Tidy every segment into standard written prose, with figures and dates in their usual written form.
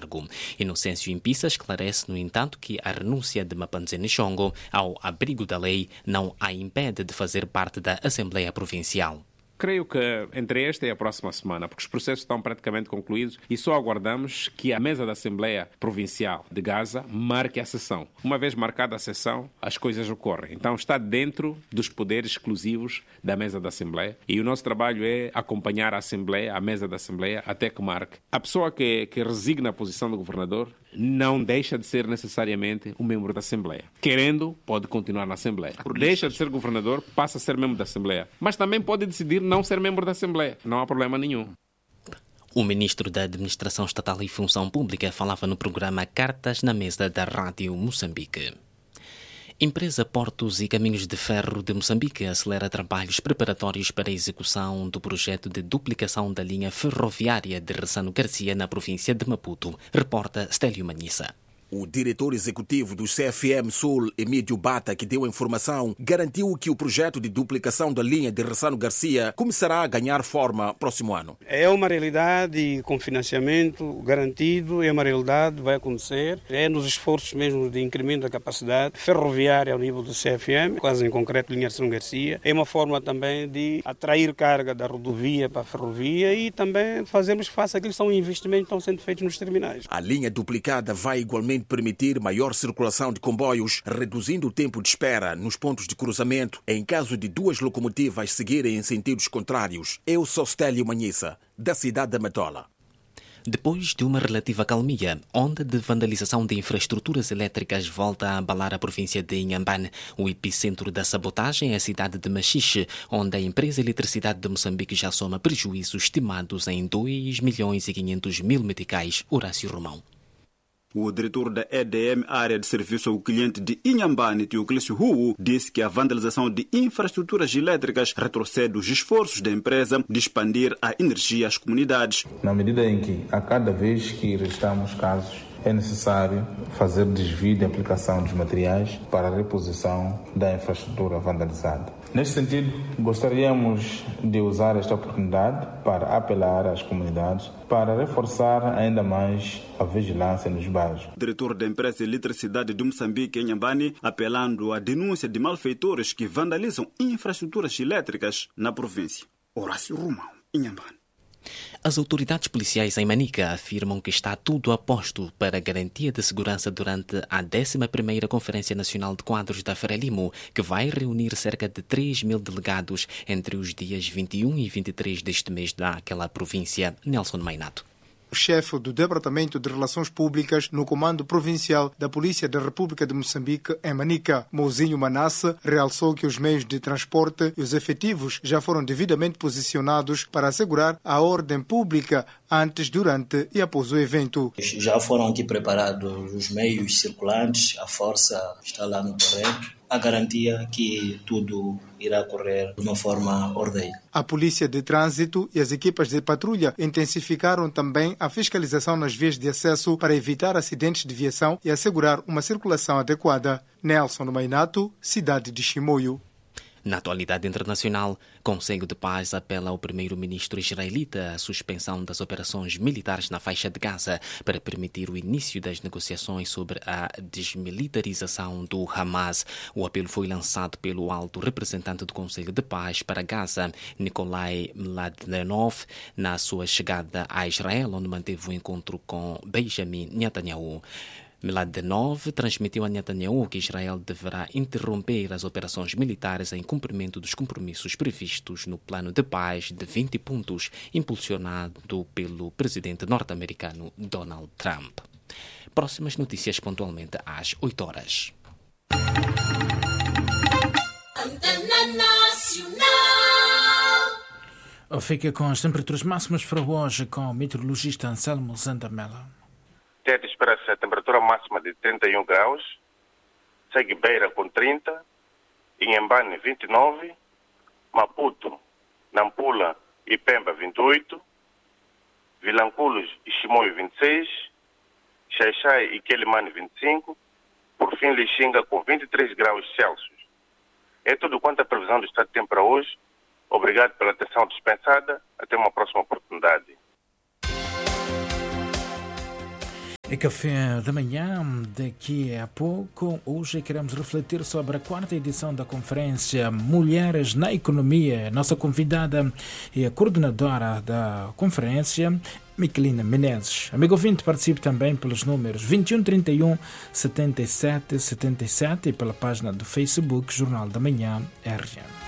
cargo. Inocêncio Impisa esclarece, no entanto, que a renúncia de Mapanzene Chongo ao abrigo da lei não a impede de fazer parte da Assembleia Provincial. Creio que entre esta e a próxima semana, porque os processos estão praticamente concluídos e só aguardamos que a mesa da Assembleia Provincial de Gaza marque a sessão. Uma vez marcada a sessão, as coisas ocorrem. Então está dentro dos poderes exclusivos da mesa da Assembleia e o nosso trabalho é acompanhar a Assembleia, a mesa da Assembleia, até que marque. A pessoa que resigna a posição do governador não deixa de ser necessariamente um membro da Assembleia. Querendo, pode continuar na Assembleia. Deixa de ser governador, passa a ser membro da Assembleia. Mas também pode decidir não ser membro da Assembleia. Não há problema nenhum. O ministro da Administração Estatal e Função Pública falava no programa Cartas na Mesa da Rádio Moçambique. Empresa Portos e Caminhos de Ferro de Moçambique acelera trabalhos preparatórios para a execução do projeto de duplicação da linha ferroviária de Ressano Garcia na província de Maputo. Reporta Stélio Manhissa. O diretor executivo do CFM Sul, Emílio Bata, que deu a informação, garantiu que o projeto de duplicação da linha de Ressano Garcia começará a ganhar forma próximo ano. É uma realidade com financiamento garantido, é uma realidade, vai acontecer. É nos esforços mesmo de incremento da capacidade ferroviária ao nível do CFM, quase em concreto linha Ressano Garcia. É uma forma também de atrair carga da rodovia para a ferrovia e também fazermos face àqueles que são investimentos que estão sendo feitos nos terminais. A linha duplicada vai igualmente permitir maior circulação de comboios, reduzindo o tempo de espera nos pontos de cruzamento em caso de duas locomotivas seguirem em sentidos contrários. Eu sou Stélio Manhissa, da cidade da Matola. Depois de uma relativa calmia, onda de vandalização de infraestruturas elétricas volta a abalar a província de Inhambane. O epicentro da sabotagem é a cidade de Machixe, onde a empresa Eletricidade de Moçambique já soma prejuízos estimados em 2.500.000 meticais. Horácio Romão. O diretor da EDM, área de serviço ao cliente de Inhambane, Teoclésio Hu, disse que a vandalização de infraestruturas elétricas retrocede os esforços da empresa de expandir a energia às comunidades. Na medida em que, a cada vez que registramos casos, é necessário fazer desvio de aplicação dos materiais para a reposição da infraestrutura vandalizada. Neste sentido, gostaríamos de usar esta oportunidade para apelar às comunidades para reforçar ainda mais a vigilância nos bairros. O diretor da empresa Eletricidade de Moçambique, Inhambane, apelando à denúncia de malfeitores que vandalizam infraestruturas elétricas na província. Horácio Romão, Inhambane. As autoridades policiais em Manica afirmam que está tudo a posto para a garantia de segurança durante a 11ª Conferência Nacional de Quadros da Frelimo, que vai reunir cerca de 3.000 delegados entre os dias 21 e 23 deste mês naquela província. Nelson Mainato. O chefe do Departamento de Relações Públicas no Comando Provincial da Polícia da República de Moçambique, em Manica, Mouzinho Manasse, realçou que os meios de transporte e os efetivos já foram devidamente posicionados para assegurar a ordem pública antes, durante e após o evento. Já foram aqui preparados os meios circulantes, a força está lá no terreno. A garantia que tudo irá correr de uma forma ordeira. A Polícia de Trânsito e as equipas de patrulha intensificaram também a fiscalização nas vias de acesso para evitar acidentes de viação e assegurar uma circulação adequada. Nelson Mainato, cidade de Chimoio. Na atualidade internacional, Conselho de Paz apela ao primeiro-ministro israelita a suspensão das operações militares na faixa de Gaza para permitir o início das negociações sobre a desmilitarização do Hamas. O apelo foi lançado pelo alto representante do Conselho de Paz para Gaza, Nikolai Mladenov, na sua chegada a Israel, onde manteve o encontro com Benjamin Netanyahu. Mladenov transmitiu a Netanyahu que Israel deverá interromper as operações militares em cumprimento dos compromissos previstos no plano de paz de 20 pontos, impulsionado pelo presidente norte-americano Donald Trump. Próximas notícias pontualmente às 8 horas. Fica com as temperaturas máximas para hoje com o meteorologista Anselmo Zandamela. Espera-se a temperatura máxima de 31 graus, segue Beira com 30, Inhambane 29, Maputo, Nampula e Pemba 28, Vilanculos e Chimoio 26, Xaixai e Quelimane 25, por fim Lixinga com 23 graus Celsius. É tudo quanto a previsão do estado de tempo para hoje. Obrigado pela atenção dispensada. Até uma próxima oportunidade. É café da manhã, daqui a pouco. Hoje queremos refletir sobre a 4ª edição da conferência Mulheres na Economia. Nossa convidada é a coordenadora da conferência, Miquelina Menezes. Amigo ouvinte, participe também pelos números 21 31 77 77 e pela página do Facebook Jornal da Manhã RN.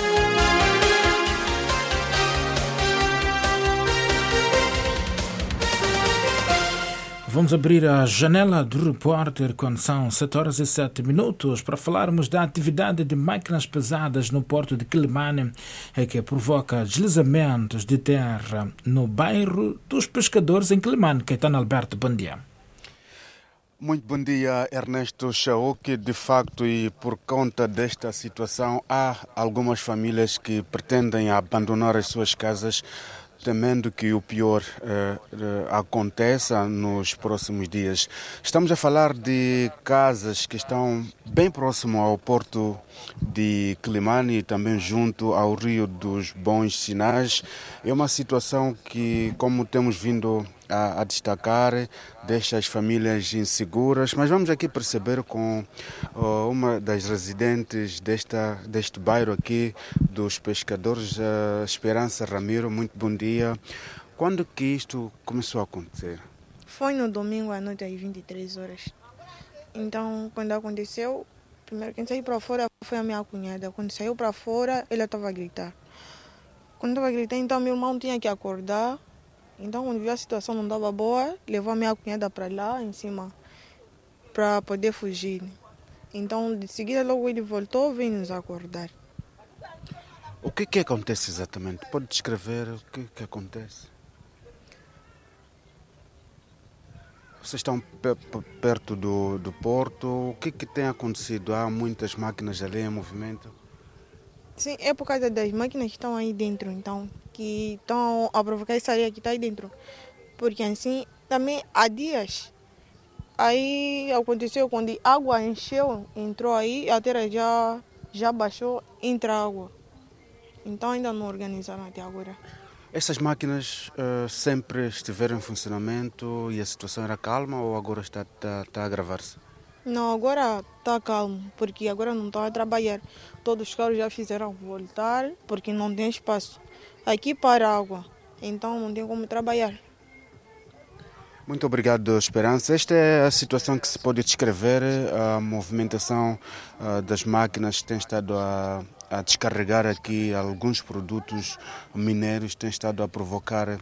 Vamos abrir a janela do repórter quando são 7h07 para falarmos da atividade de máquinas pesadas no porto de Quelimane, que provoca deslizamentos de terra no bairro dos Pescadores em Quelimane. Caetano Alberto, bom dia. Muito bom dia, Ernesto Chaoque. De facto, e por conta desta situação, há algumas famílias que pretendem abandonar as suas casas, temendo que o pior aconteça nos próximos dias. Estamos a falar de casas que estão bem próximo ao porto de Quelimane e também junto ao Rio dos Bons Sinais. É uma situação que, como temos vindo a destacar, deixa as famílias inseguras, mas vamos aqui perceber com uma das residentes deste bairro aqui dos Pescadores, Esperança Ramiro. Muito bom dia. Quando que isto começou a acontecer? Foi no domingo à noite às 23 horas. Então, quando aconteceu, primeiro quem saiu para fora foi a minha cunhada. Quando saiu para fora, ela estava a gritar. Quando estava a gritar, então meu irmão tinha que acordar. Então, quando viu a situação não estava boa, levou a minha cunhada para lá, em cima, para poder fugir. Então, de seguida, logo ele voltou, veio nos acordar. O que acontece exatamente? Pode descrever o que acontece? Vocês estão perto do porto. O que tem acontecido? Há muitas máquinas ali em movimento? Sim, é por causa das máquinas que estão aí dentro, então, que estão a provocar essa areia que está aí dentro. Porque assim, também há dias, aí aconteceu quando a água encheu, entrou aí, a terra já baixou, entra água. Então ainda não organizaram até agora. Essas máquinas sempre estiveram em funcionamento e a situação era calma ou agora está a agravar-se? Não, agora está calmo, porque agora não estão a trabalhar. Todos os carros já fizeram voltar, porque não tem espaço. Aqui para água, então não tem como trabalhar. Muito obrigado, Esperança. Esta é a situação que se pode descrever. A movimentação das máquinas tem estado a descarregar aqui alguns produtos mineiros, tem estado a provocar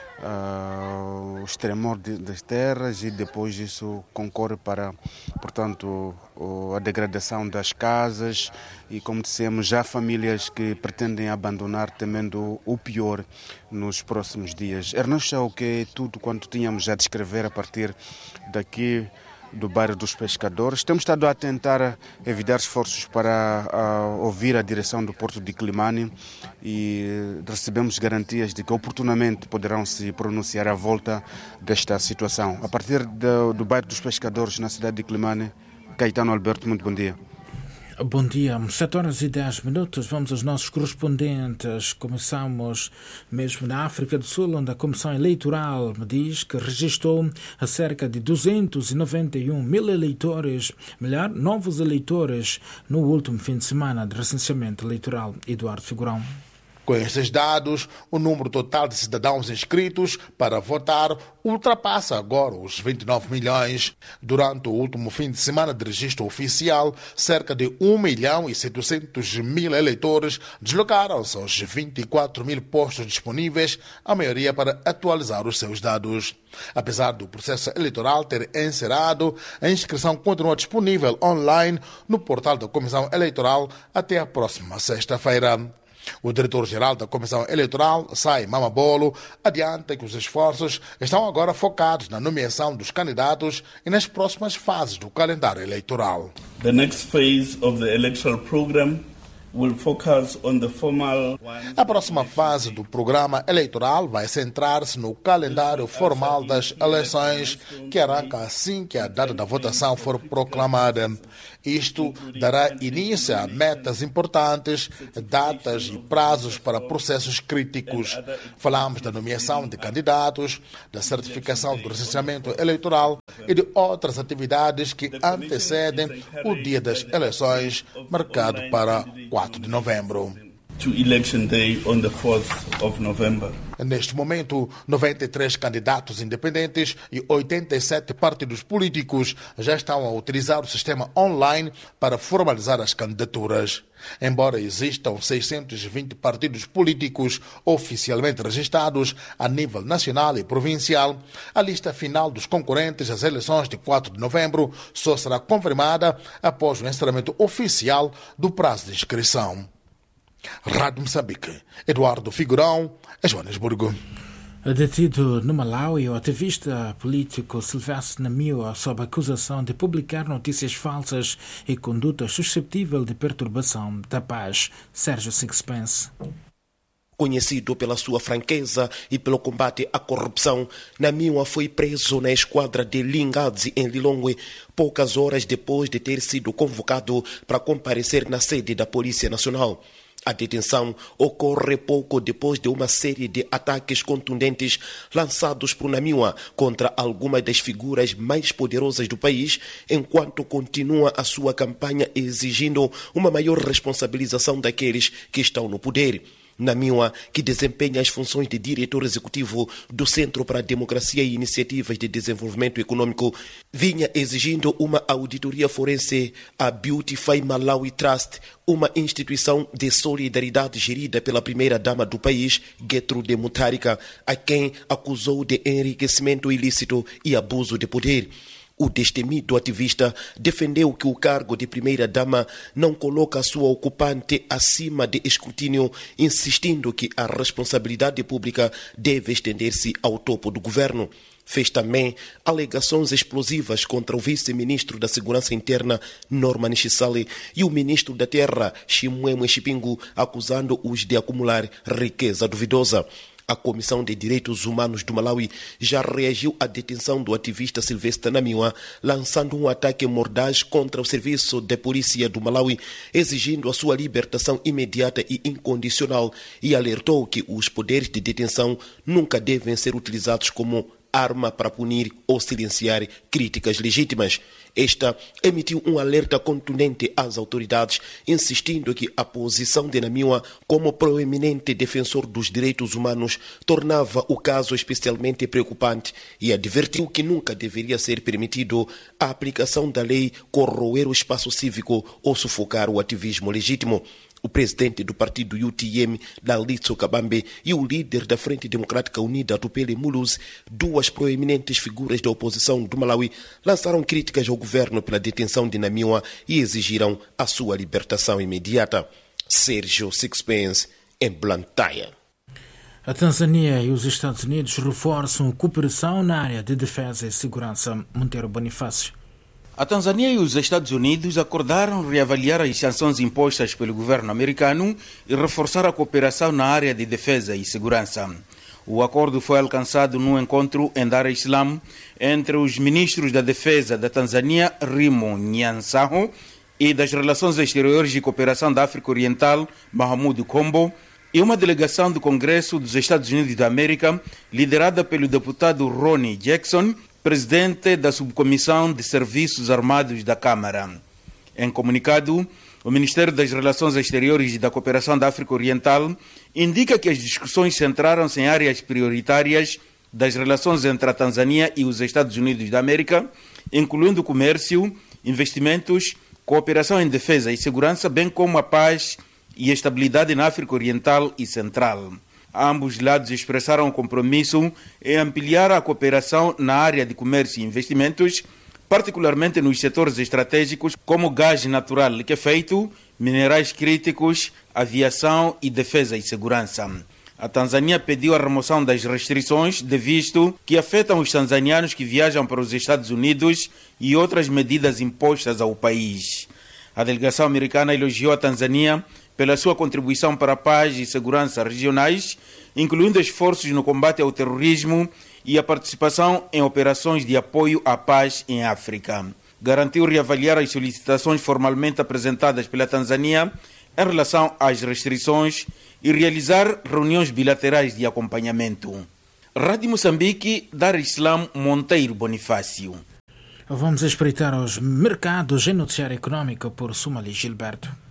o extremor das terras e depois isso concorre para, portanto, a degradação das casas e, como dissemos, já há famílias que pretendem abandonar temendo o pior nos próximos dias. Ernesto, o que é tudo quanto tínhamos a descrever a partir daqui do bairro dos Pescadores. Temos estado a tentar evitar esforços para ouvir a direção do porto de Quelimane e recebemos garantias de que oportunamente poderão se pronunciar à volta desta situação. A partir do bairro dos Pescadores, na cidade de Quelimane, Caetano Alberto, muito bom dia. Bom dia, 7h10. Vamos aos nossos correspondentes. Começamos mesmo na África do Sul, onde a Comissão Eleitoral me diz que registrou a cerca de 291 mil eleitores, novos eleitores, no último fim de semana de recenseamento eleitoral. Eduardo Figurão. Com estes dados, o número total de cidadãos inscritos para votar ultrapassa agora os 29 milhões. Durante o último fim de semana de registro oficial, cerca de 1.700.000 eleitores deslocaram-se aos 24 mil postos disponíveis, a maioria para atualizar os seus dados. Apesar do processo eleitoral ter encerrado, a inscrição continua disponível online no portal da Comissão Eleitoral até a próxima sexta-feira. O diretor-geral da Comissão Eleitoral, Sai Mamabolo, adianta que os esforços estão agora focados na nomeação dos candidatos e nas próximas fases do calendário eleitoral. The next phase of the electoral program A próxima fase do programa eleitoral vai centrar-se no calendário formal das eleições, que arranca assim que a data da votação for proclamada. Isto dará início a metas importantes, datas e prazos para processos críticos. Falamos da nomeação de candidatos, da certificação do recenseamento eleitoral e de outras atividades que antecedem o dia das eleições, marcado para 4 de novembro. Neste momento, 93 candidatos independentes e 87 partidos políticos já estão a utilizar o sistema online para formalizar as candidaturas. Embora existam 620 partidos políticos oficialmente registrados a nível nacional e provincial, a lista final dos concorrentes às eleições de 4 de novembro só será confirmada após o encerramento oficial do prazo de inscrição. Rádio Moçambique, Eduardo Figurão, Joanesburgo. Detido no Malawi, o ativista político Silvestre Namio sob acusação de publicar notícias falsas e condutas suscetíveis de perturbação da paz. Sérgio Sixpence. Conhecido pela sua franqueza e pelo combate à corrupção, Namio foi preso na esquadra de Lingadzi, em Lilongwe, poucas horas depois de ter sido convocado para comparecer na sede da Polícia Nacional. A detenção ocorre pouco depois de uma série de ataques contundentes lançados por Namio contra algumas das figuras mais poderosas do país, enquanto continua a sua campanha exigindo uma maior responsabilização daqueles que estão no poder. Namio, que desempenha as funções de diretor executivo do Centro para a Democracia e Iniciativas de Desenvolvimento Econômico, vinha exigindo uma auditoria forense à Beautify Malawi Trust, uma instituição de solidariedade gerida pela primeira-dama do país, Gertrude Mutharika, a quem acusou de enriquecimento ilícito e abuso de poder. O destemido ativista defendeu que o cargo de primeira-dama não coloca a sua ocupante acima de escrutínio, insistindo que a responsabilidade pública deve estender-se ao topo do governo. Fez também alegações explosivas contra o vice-ministro da Segurança Interna, Norman Chisale, e o ministro da Terra, Chimwemwe Chipingu, acusando-os de acumular riqueza duvidosa. A Comissão de Direitos Humanos do Malawi já reagiu à detenção do ativista Silvestre Namio, lançando um ataque mordaz contra o Serviço de Polícia do Malawi, exigindo a sua libertação imediata e incondicional, e alertou que os poderes de detenção nunca devem ser utilizados como arma para punir ou silenciar críticas legítimas. Esta emitiu um alerta contundente às autoridades, insistindo que a posição de Namio como proeminente defensor dos direitos humanos tornava o caso especialmente preocupante e advertiu que nunca deveria ser permitido a aplicação da lei corroer o espaço cívico ou sufocar o ativismo legítimo. O presidente do partido UTM, Dalitso Kabambe, e o líder da Frente Democrática Unida, Tupele Muluz, duas proeminentes figuras da oposição do Malawi, lançaram críticas ao governo pela detenção de Namio e exigiram a sua libertação imediata. Sérgio Sixpence, em Blantyre. A Tanzânia e os Estados Unidos reforçam a cooperação na área de defesa e segurança. Monteiro Bonifácio. A Tanzânia e os Estados Unidos acordaram reavaliar as sanções impostas pelo governo americano e reforçar a cooperação na área de defesa e segurança. O acordo foi alcançado num encontro em Dar es Salaam entre os ministros da Defesa da Tanzânia, Rimo Nyansaho, e das Relações Exteriores e Cooperação da África Oriental, Mahamudu Kombo, e uma delegação do Congresso dos Estados Unidos da América, liderada pelo deputado Ronnie Jackson, presidente da Subcomissão de Serviços Armados da Câmara. Em comunicado, o Ministério das Relações Exteriores e da Cooperação da África Oriental indica que as discussões centraram-se em áreas prioritárias das relações entre a Tanzânia e os Estados Unidos da América, incluindo comércio, investimentos, cooperação em defesa e segurança, bem como a paz e a estabilidade na África Oriental e Central. Ambos lados expressaram o compromisso em ampliar a cooperação na área de comércio e investimentos, particularmente nos setores estratégicos como gás natural liquefeito, minerais críticos, aviação e defesa e segurança. A Tanzânia pediu a remoção das restrições de visto que afetam os tanzanianos que viajam para os Estados Unidos e outras medidas impostas ao país. A delegação americana elogiou a Tanzânia pela sua contribuição para a paz e segurança regionais, incluindo esforços no combate ao terrorismo e a participação em operações de apoio à paz em África. Garantiu reavaliar as solicitações formalmente apresentadas pela Tanzânia em relação às restrições e realizar reuniões bilaterais de acompanhamento. Rádio Moçambique, Dar Islam Monteiro Bonifácio. Vamos espreitar os mercados em noticiário econômico por Sumali Gilberto.